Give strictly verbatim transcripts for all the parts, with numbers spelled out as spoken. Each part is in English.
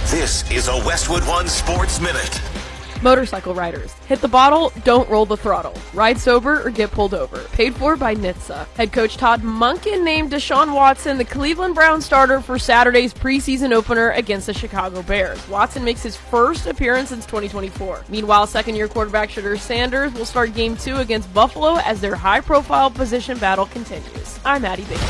This is a Westwood One Sports Minute. Motorcycle riders, hit the bottle, don't roll the throttle. Ride sober or get pulled over. Paid for by N H T S A. Head coach Todd Monken named Deshaun Watson the Cleveland Browns starter for Saturday's preseason opener against the Chicago Bears. Watson makes his first appearance since twenty twenty-four. Meanwhile, second-year quarterback Shedeur Sanders will start game two against Buffalo as their high-profile position battle continues. I'm Addie Biggie.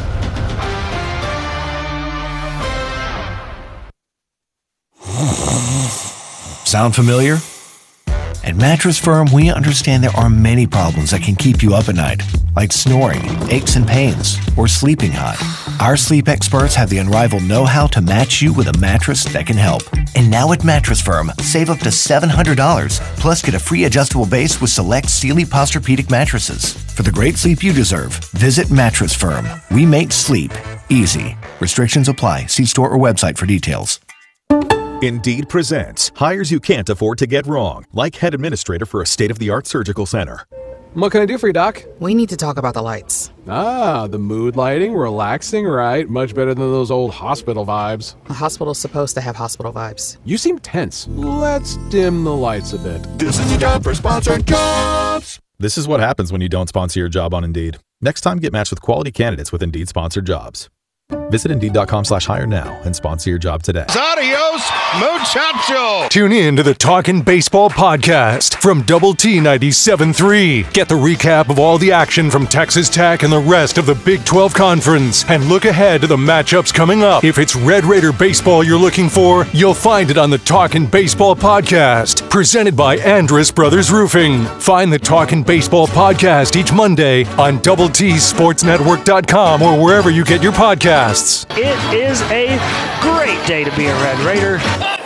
Sound familiar? At Mattress Firm, we understand there are many problems that can keep you up at night, like snoring, aches and pains, or sleeping hot. Our sleep experts have the unrivaled know-how to match you with a mattress that can help. And now at Mattress Firm, save up to seven hundred dollars, plus get a free adjustable base with select Sealy Posturepedic mattresses. For the great sleep you deserve, visit Mattress Firm. We make sleep easy. Restrictions apply. See store or website for details. Indeed presents hires you can't afford to get wrong, like head administrator for a state-of-the-art surgical center. What can I do for you, Doc? We need to talk about the lights. Ah, the mood lighting, relaxing, right? Much better than those old hospital vibes. A hospital's supposed to have hospital vibes. You seem tense. Let's dim the lights a bit. This is your job for sponsored jobs. This is what happens when you don't sponsor your job on Indeed. Next time, get matched with quality candidates with Indeed sponsored jobs. Visit Indeed.com slash hire now and sponsor your job today. Adios, muchacho! Tune in to the Talkin' Baseball podcast from Double T ninety-seven point three. Get the recap of all the action from Texas Tech and the rest of the Big twelve Conference. And look ahead to the matchups coming up. If it's Red Raider baseball you're looking for, you'll find it on the Talkin' Baseball podcast, presented by Andrus Brothers Roofing. Find the Talkin' Baseball podcast each Monday on double T sports network dot com or wherever you get your podcasts. It is a great day to be a Red Raider.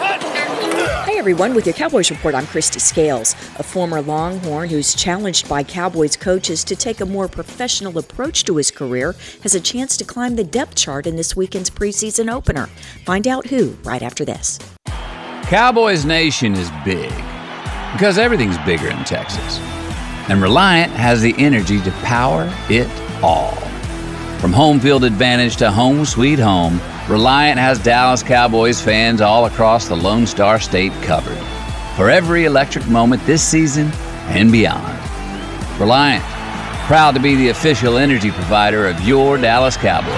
Hey everyone, with your Cowboys Report, I'm Christy Scales. A former Longhorn who's challenged by Cowboys coaches to take a more professional approach to his career has a chance to climb the depth chart in this weekend's preseason opener. Find out who right after this. Cowboys Nation is big because everything's bigger in Texas. And Reliant has the energy to power it all. From home field advantage to home sweet home, Reliant has Dallas Cowboys fans all across the Lone Star State covered for every electric moment this season and beyond. Reliant, proud to be the official energy provider of your Dallas Cowboys.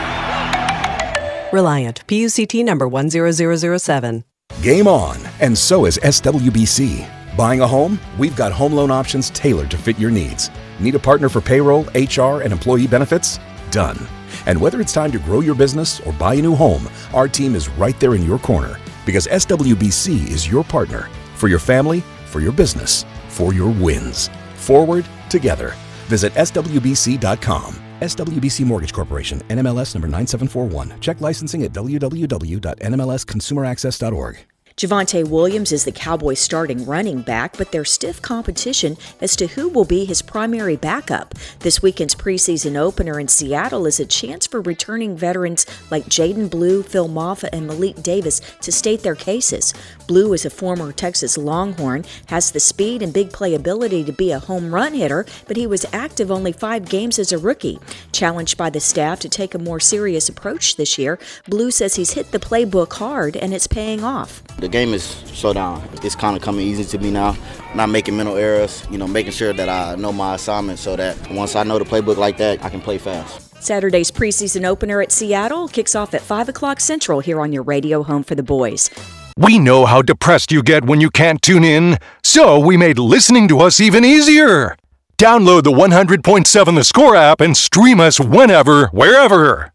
Reliant, P U C T number one zero zero zero seven. Game on, and so is S W B C. Buying a home? We've got home loan options tailored to fit your needs. Need a partner for payroll, H R, and employee benefits? Done. And whether it's time to grow your business or buy a new home, our team is right there in your corner because S W B C is your partner for your family, for your business, for your wins. Forward together. Visit S W B C dot com. S W B C Mortgage Corporation, N M L S number nine seven four one. Check licensing at w w w dot n m l s consumer access dot org. Javonte Williams is the Cowboys' starting running back, but there's stiff competition as to who will be his primary backup. This weekend's preseason opener in Seattle is a chance for returning veterans like Jaden Blue, Phil Maffa, and Malik Davis to state their cases. Blue is a former Texas Longhorn, has the speed and big playability to be a home run hitter, but he was active only five games as a rookie. Challenged by the staff to take a more serious approach this year, Blue says he's hit the playbook hard and it's paying off. The game is slowed down. It's kind of coming easy to me now. Not making mental errors, you know, making sure that I know my assignment so that once I know the playbook like that, I can play fast. Saturday's preseason opener at Seattle kicks off at five o'clock Central here on your radio home for the boys. We know how depressed you get when you can't tune in, so we made listening to us even easier. Download the one hundred point seven The Score app and stream us whenever, wherever.